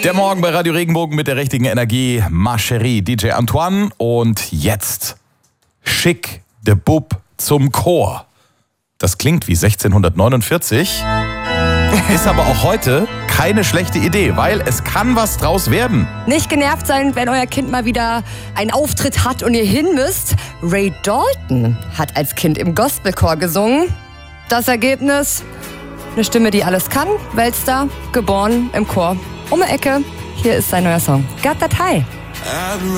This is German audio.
Der Morgen bei Radio Regenbogen mit der richtigen Energie. Ma Chérie, DJ Antoine. Und jetzt Schick de Bub zum Chor. Das klingt wie 1649. Ist aber auch heute keine schlechte Idee, weil es kann was draus werden. Nicht genervt sein, wenn euer Kind mal wieder einen Auftritt hat und ihr hin müsst. Ray Dalton hat als Kind im Gospelchor gesungen. Das Ergebnis? Eine Stimme, die alles kann. Weltstar, geboren im Chor. Um die Ecke. Hier ist sein neuer Song. Got That High.